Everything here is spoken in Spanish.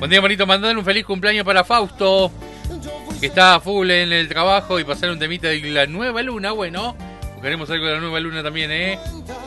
Buen día, Marito. Mandar un feliz cumpleaños para Fausto, que está a full en el trabajo, y pasar un temita de la nueva luna. Bueno, queremos algo de la nueva luna también,